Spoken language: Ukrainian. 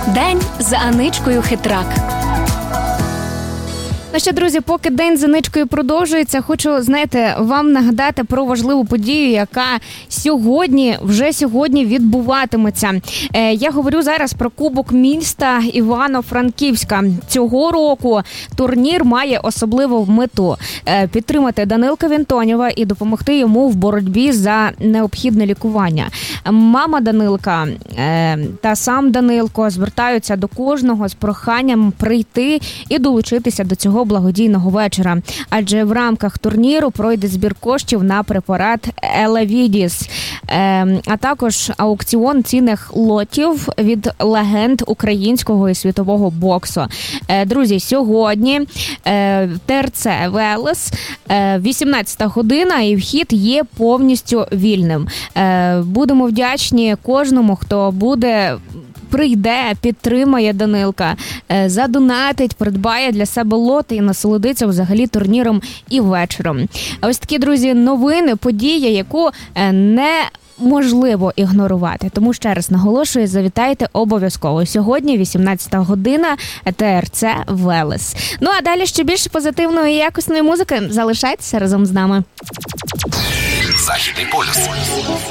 День за Аничкою Хитрак. Ну що, друзі, поки день за Аничкою продовжується, хочу, вам нагадати про важливу подію, яка вже сьогодні відбуватиметься. Я говорю зараз про Кубок міста Івано-Франківська. Цього року турнір має особливу мету – підтримати Данилка Вінтонєва і допомогти йому в боротьбі за необхідне лікування. Мама Данилка та сам Данилко звертаються до кожного з проханням прийти і долучитися до цього благодійного вечора. Адже в рамках турніру пройде збір коштів на препарат Елевідіс, а також аукціон цінних лотів від легенд українського і світового боксу. Друзі, сьогодні ТРЦ Велес, 18 година, і вхід є повністю вільним. Будемо вдячні кожному, хто прийде, підтримає Данилка, задонатить, придбає для себе лоти і насолодиться взагалі турніром і вечором. Ось такі, друзі, новини, події, яку неможливо ігнорувати. Тому ще раз наголошую, завітайте обов'язково. Сьогодні 18 година, ТРЦ Велес. Ну а далі ще більше позитивної і якісної музики. Залишайтеся разом з нами. Західний полюс.